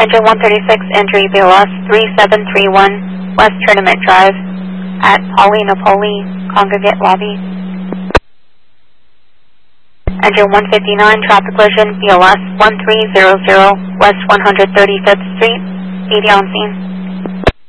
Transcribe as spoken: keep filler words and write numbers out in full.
Engine one thirty-six, injury B L S three seven three one, West Tournament Drive at Pauli Napoli Congregate Lobby. Engine one fifty-nine, traffic collision B L S one three zero zero, West one hundred thirty-fifth Street, eighty on scene.